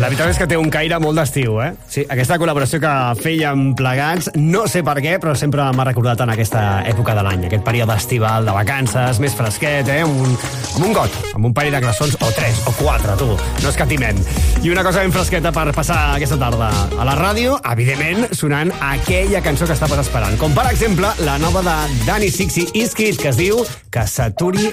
La veritat és que té un caire molt d'estiu, eh? Sí, aquesta col·laboració que fèiem plegats, no sé per què, però sempre m'ha recordat en aquesta època de l'any, aquest període estival de vacances, més fresquet, amb un got, amb un parell de glaçons, o 3, o 4, tu, no escatimem. I una cosa ben fresqueta per passar aquesta tarda a la ràdio, evidentment, sonant aquella cançó que estaves esperant, com per exemple la nova de Danny Sixy Is Kid, que es diu Que s'aturi